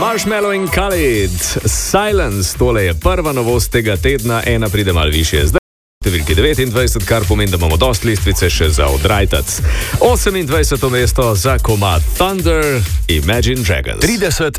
Marshmallow in Khalid, Silence, tole je prva novost tega tedna, ena pride malo višje. Zdaj številki 29, kar pomeni, da imamo dost listvice še za odrajtac. 28. mesto za komad Thunder, Imagine Dragons. 30